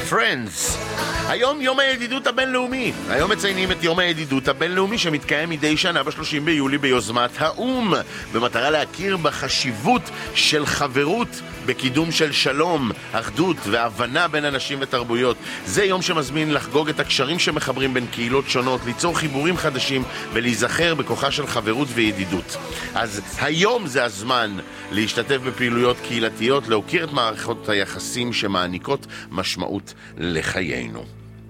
Friends. היום יום הידידות הבינלאומי. היום מציינים את יום הידידות הבינלאומי שמתקיים מדי שנה ב-30 ביולי ביוזמת האום, במטרה להכיר בחשיבות של חברות בקידום של שלום, אחדות והבנה בין אנשים ותרבויות. זה יום שמזמין לחגוג את הקשרים שמחברים בין קהילות שונות, ליצור חיבורים חדשים ולהיזכר בכוחה של חברות וידידות. אז היום זה הזמן להשתתף בפעילויות קהילתיות, להוקיר את מערכות היחסים שמעניקות משמעות לחיינו.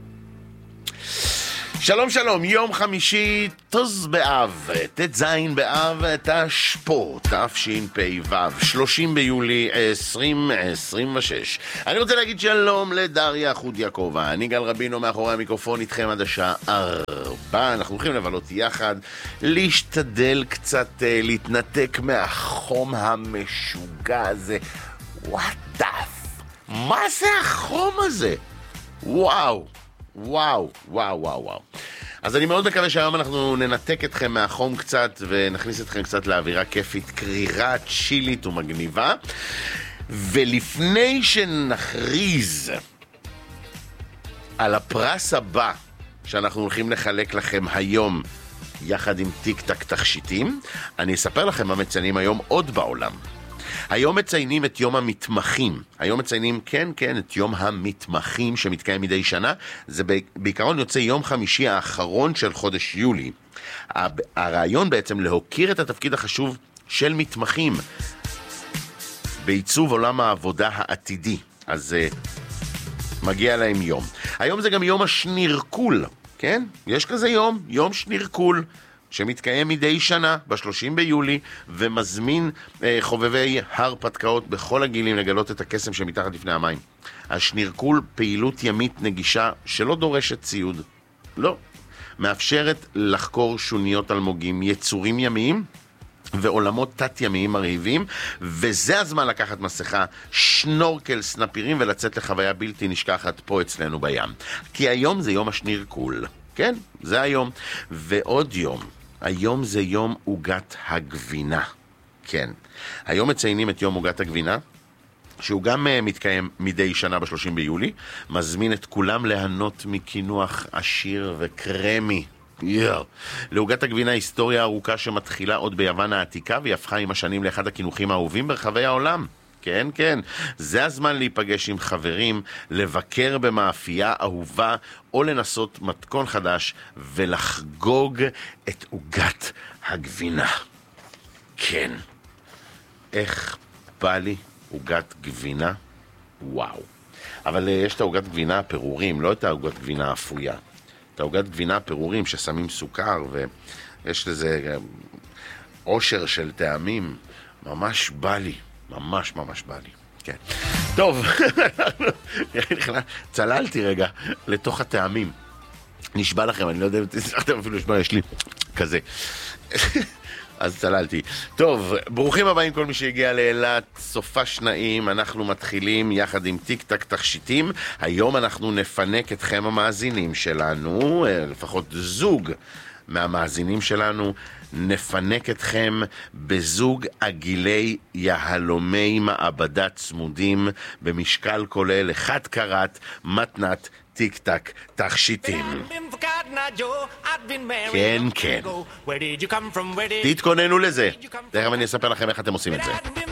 שלום שלום, יום חמישי תז באב, תז באב תשפו, תשפ"ו, 30 ביולי 2026. אני רוצה להגיד שלום לדריה חוד יעקובה, אני גל רבינו מאחורי המיקרופון איתכם עד השעה 4. אנחנו הולכים לבלות יחד, להשתדל קצת להתנתק מהחום המשוגע הזה. What the f... מה זה החום הזה? וואו. וואו, וואו, וואו, וואו. אז אני מאוד מקווה שהיום אנחנו ננתק אתכם מהחום קצת ונכניס אתכם קצת לאווירה כיפית, קרירה, צ'ילית ומגניבה. ולפני שנכריז על הפרס הבא שאנחנו הולכים לחלק לכם היום יחד עם טיק טק תכשיטים, אני אספר לכם מה מציינים היום עוד בעולם. היום מציינים את יום המתמחים. היום מציינים, כן, את יום המתמחים שמתקיים מדי שנה. זה בעיקרון יוצא יום חמישי האחרון של חודש יולי. הרעיון בעצם להוקיר את התפקיד החשוב של מתמחים בעיצוב עולם העבודה העתידי. אז מגיע להם יום. היום זה גם יום השנירקול, כן? יש כזה יום שנירקול. שמתקיים מדי שנה ב-30 ביולי ומזמין חובבי הרפתקאות בכל הגילים לגלות את הקסם שמתחת לפני המים. השנירקול פעילות ימית נגישה שלא דורשת ציוד. לא. מאפשרת לחקור שוניות אלמוגים, יצורים ימיים ועולמות תת-ימיים מרהיבים, וזה הזמן לקחת מסכה, שנורקל, סנפירים ולצאת לחוויה בלתי נשכחת פה אצלנו בים. כי היום זה יום השנירקול. כן, זה היום. ועוד יום. היום זה יום עוגת הגבינה. כן. היום מציינים את יום עוגת הגבינה, שהוא גם מתקיים מדי שנה ב-30 ביולי. מזמין את כולם ליהנות מקינוח עשיר וקרמי. לעוגת הגבינה היסטוריה ארוכה שמתחילה עוד ביוון העתיקה, והיא הפכה עם השנים לאחד הקינוחים האהובים ברחבי העולם. כן. זה הזמן להיפגש עם חברים, לבקר במאפייה אהובה, או לנסות מתכון חדש, ולחגוג את עוגת הגבינה. כן. איך בא לי עוגת גבינה? וואו. אבל יש את העוגת גבינה הפירורים, לא את העוגת גבינה אפויה. את העוגת גבינה הפירורים ששמים סוכר, ויש לזה עושר של טעמים. ממש בא לי. ממש בא לי. כן. טוב, צללתי רגע לתוך הטעמים. נשבע לכם, אני לא יודע אם תצטרכתם אפילו לשמוע, יש לי כזה. אז צללתי. טוב, ברוכים הבאים כל מי שהגיע לאילת, סופה שנאים, אנחנו מתחילים יחד עם טיק טק תכשיטים. היום אנחנו נפנק אתכם המאזינים שלנו, לפחות זוג מהמאזינים שלנו, נפנק אתכם בזוג עגילי יהלומי מעבדה צמודים במשקל כולל 1 קראט מתנת טיק טק תכשיטים. כן. תתכוננו לזה. תכף אני אספר לכם איך אתם עושים את זה.